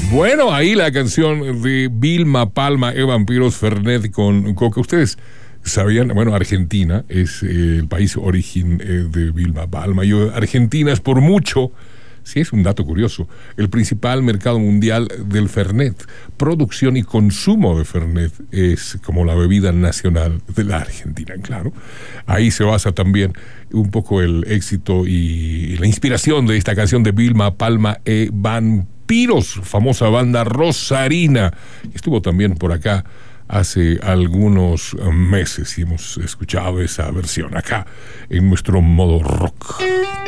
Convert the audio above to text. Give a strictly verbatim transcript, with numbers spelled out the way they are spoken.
Bueno, ahí la canción de Vilma Palma, E Vampiros Fernet con Coca. Ustedes sabían, bueno, Argentina es eh, el país origen eh, de Vilma Palma. Y Argentina es por mucho, sí es un dato curioso, el principal mercado mundial del Fernet. Producción y consumo de Fernet es como la bebida nacional de la Argentina, claro. Ahí se basa también un poco el éxito y la inspiración de esta canción de Vilma Palma, E Vampiros, famosa banda rosarina. Estuvo también por acá hace algunos meses y hemos escuchado esa versión acá en nuestro modo rock.